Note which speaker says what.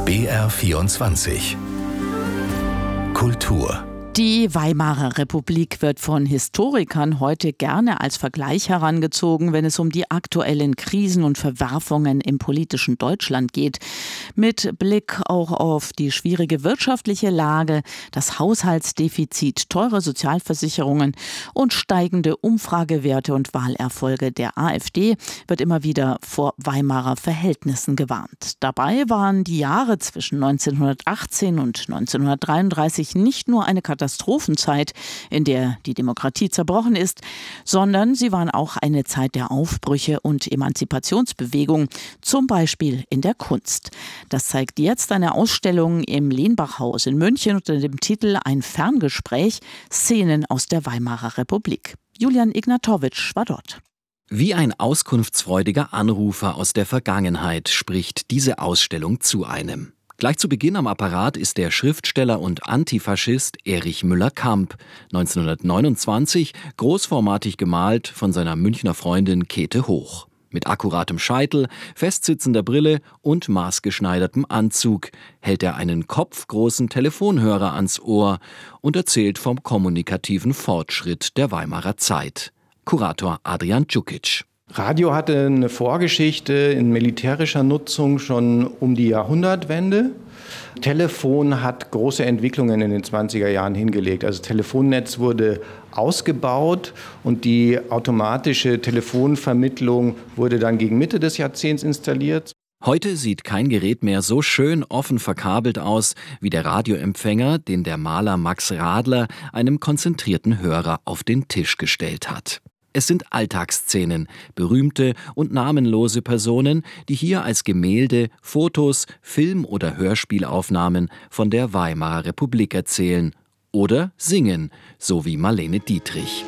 Speaker 1: BR24 Kultur.
Speaker 2: Die Weimarer Republik wird von Historikern heute gerne als Vergleich herangezogen, wenn es um die aktuellen Krisen und Verwerfungen im politischen Deutschland geht. Mit Blick auch auf die schwierige wirtschaftliche Lage, das Haushaltsdefizit, teure Sozialversicherungen und steigende Umfragewerte und Wahlerfolge der AfD wird immer wieder vor Weimarer Verhältnissen gewarnt. Dabei waren die Jahre zwischen 1918 und 1933 nicht nur eine Katastrophenzeit, in der die Demokratie zerbrochen ist, sondern sie waren auch eine Zeit der Aufbrüche und Emanzipationsbewegung, zum Beispiel in der Kunst. Das zeigt jetzt eine Ausstellung im Lenbachhaus in München unter dem Titel Ein Ferngespräch, Szenen aus der Weimarer Republik. Julian Ignatowitsch war dort.
Speaker 3: Wie ein auskunftsfreudiger Anrufer aus der Vergangenheit spricht diese Ausstellung zu einem. Gleich zu Beginn am Apparat ist der Schriftsteller und Antifaschist Erich Müller-Kamp, 1929 großformatig gemalt von seiner Münchner Freundin Käthe Hoch. Mit akkuratem Scheitel, festsitzender Brille und maßgeschneidertem Anzug hält er einen kopfgroßen Telefonhörer ans Ohr und erzählt vom kommunikativen Fortschritt der Weimarer Zeit. Kurator Adrian Djukic.
Speaker 4: Radio hatte eine Vorgeschichte in militärischer Nutzung schon um die Jahrhundertwende. Telefon hat große Entwicklungen in den 20er Jahren hingelegt. Also das Telefonnetz wurde ausgebaut und die automatische Telefonvermittlung wurde dann gegen Mitte des Jahrzehnts installiert.
Speaker 3: Heute sieht kein Gerät mehr so schön offen verkabelt aus wie der Radioempfänger, den der Maler Max Radler einem konzentrierten Hörer auf den Tisch gestellt hat. Es sind Alltagsszenen, berühmte und namenlose Personen, die hier als Gemälde, Fotos, Film- oder Hörspielaufnahmen von der Weimarer Republik erzählen oder singen, so wie Marlene Dietrich.